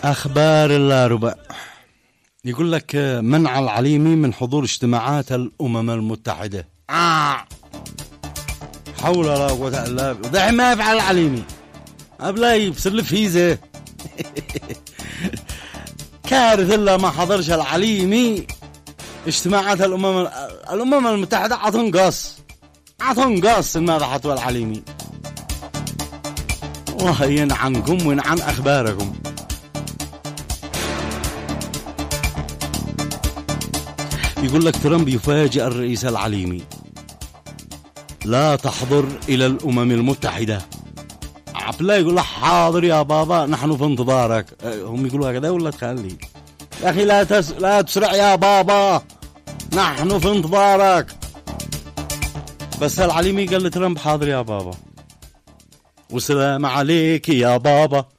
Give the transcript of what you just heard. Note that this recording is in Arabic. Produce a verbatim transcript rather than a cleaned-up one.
أخبار اللاربع يقول لك منع العليمي من حضور اجتماعات الأمم المتحدة. آه. حول ولا قوة إلا بالله. دحين ما يفعل العليمي أبلاي بصير فيزة. كارثة إلا ما حضرش العليمي اجتماعات الأمم الأمم المتحدة. عطن قاص عطن قاص ما حطوا العليمي. الله ينعنكم وينعن أخباركم. يقول لك ترامب يفاجئ الرئيس العليمي لا تحضر إلى الأمم المتحدة. عبلا يقول له حاضر يا بابا نحن في انتظارك. هم يقولوا هكذا ولا تخلي يا أخي لا, تس... لا تسرع يا بابا نحن في انتظارك. بس العليمي قال لترامب حاضر يا بابا والسلام عليك يا بابا.